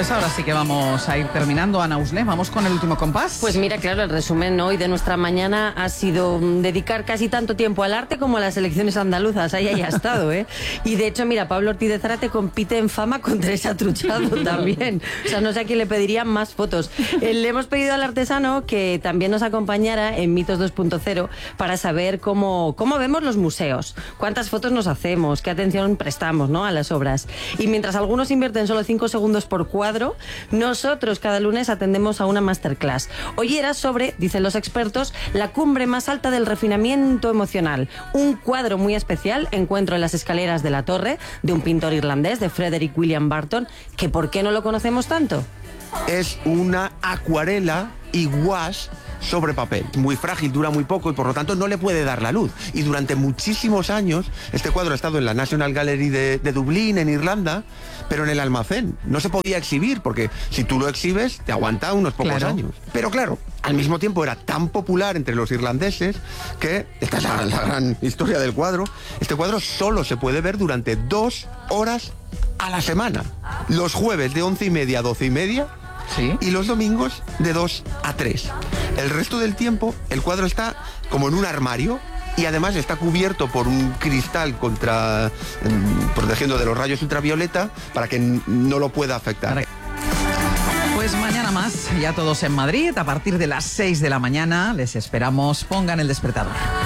Pues ahora sí que vamos a ir terminando, Ana Usle. Vamos con el último compás. Pues mira, claro, el resumen hoy de nuestra mañana ha sido dedicar casi tanto tiempo al arte como a las elecciones andaluzas. Ahí haya estado, ¿eh? Y de hecho, mira, Pablo Ortiz de Zárate compite en fama con Teresa Truchado también. O sea, no sé a quién le pedirían más fotos. Le hemos pedido al artesano que también nos acompañara en Mitos 2.0 para saber cómo vemos los museos, cuántas fotos nos hacemos, qué atención prestamos, ¿no?, a las obras. Y mientras algunos invierten solo 5 segundos por cuadro, nosotros cada lunes atendemos a una masterclass. Hoy era sobre, dicen los expertos, la cumbre más alta del refinamiento emocional. Un cuadro muy especial, Encuentro en las escaleras de la torre, de un pintor irlandés, de Frederick William Barton, que ¿por qué no lo conocemos tanto? Es una acuarela y gouache sobre papel. Muy frágil, dura muy poco y por lo tanto no le puede dar la luz. Y durante muchísimos años este cuadro ha estado en la National Gallery de Dublín, en Irlanda, pero en el almacén. No se podía exhibir porque si tú lo exhibes te aguanta unos pocos años. Pero claro, al mismo tiempo era tan popular entre los irlandeses que, esta es la gran historia del cuadro, este cuadro solo se puede ver durante 2 horas a la semana. Los jueves de 11:30 a 12:30. ¿Sí? Y los domingos de 2 a 3. El resto del tiempo el cuadro está como en un armario y además está cubierto por un cristal protegiendo de los rayos ultravioleta para que no lo pueda afectar. Pues mañana más, ya todos en Madrid, a partir de las 6 de la mañana. Les esperamos, pongan el despertador.